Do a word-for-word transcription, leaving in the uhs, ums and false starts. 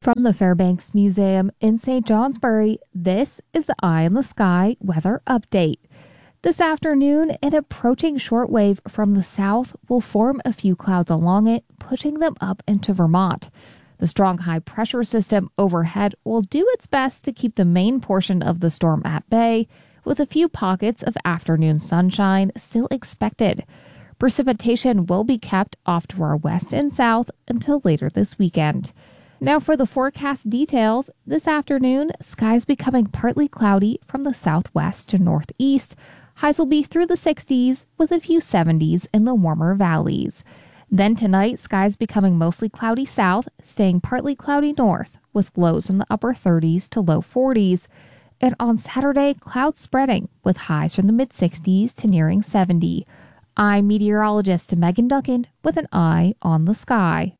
From the Fairbanks Museum in Saint Johnsbury, this is the Eye in the Sky weather update. This afternoon, an approaching shortwave from the south will form a few clouds along it, pushing them up into Vermont. The strong high-pressure system overhead will do its best to keep the main portion of the storm at bay, with a few pockets of afternoon sunshine still expected. Precipitation will be kept off to our west and south until later this weekend. Now for the forecast details. This afternoon, skies becoming partly cloudy from the southwest to northeast. Highs will be through the sixties with a few seventies in the warmer valleys. Then tonight, skies becoming mostly cloudy south, staying partly cloudy north with lows in the upper thirties to low forties. And on Saturday, clouds spreading with highs from the mid-sixties to nearing seventy. I'm meteorologist Megan Duncan with an eye on the sky.